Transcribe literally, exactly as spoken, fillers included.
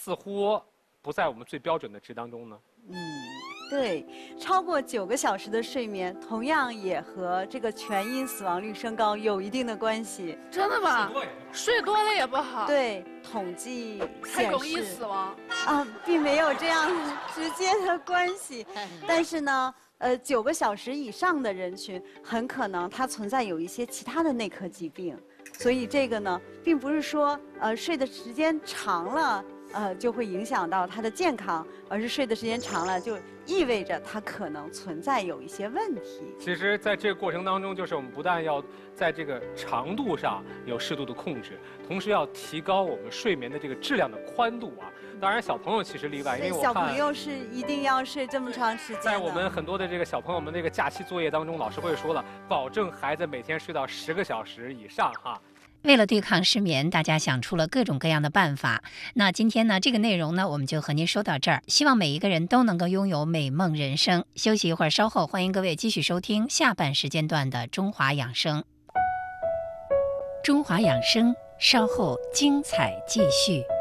似乎不在我们最标准的值当中呢？ 嗯，对，超过九个小时的睡眠，同样也和这个全因死亡率升高有一定的关系。 真的吗？睡多了也不好。 对，统计显示还容易死亡啊，并没有这样直接的关系。但是呢，呃，九个小时以上的人群，很可能它存在有一些其他的内科疾病。所以这个呢，并不是说呃睡的时间长了，呃就会影响到他的健康，而是睡的时间长了，就意味着他可能存在有一些问题。 其实，在这个过程当中，就是我们不但要在这个长度上有适度的控制，同时要提高我们睡眠的这个质量的宽度啊。当然，小朋友其实例外，因为我看小朋友是一定要睡这么长时间的。 在我们很多的这个小朋友们那个假期作业当中，老师会说了，保证孩子每天睡到十个小时以上哈。 为了对抗失眠，大家想出了各种各样的办法。那今天呢，这个内容呢，我们就和您说到这儿。希望每一个人都能够拥有美梦人生。休息一会儿，稍后欢迎各位继续收听下半时间段的中华养生。中华养生，稍后精彩继续。